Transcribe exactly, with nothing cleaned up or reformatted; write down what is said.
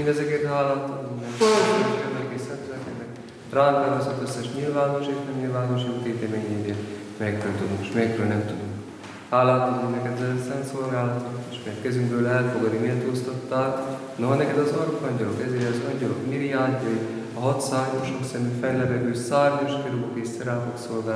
mindezekért hálát adunk nektek, és szentlelkednek. Ránk válaszolt összes nyilvános és nem nyilvános jótéteményéért, melyekről tudunk, és melyekről nem tudunk. Hálát adunk neked az szent szolgálatot, és melyek kezünkből elfogadni méltóztattál, noha neked az arkangyalok, ezért az angyalok miriádjai, a hat szárnyosok szemű fennlevegő szárnyos kerubok és szeráfok szolgálnak,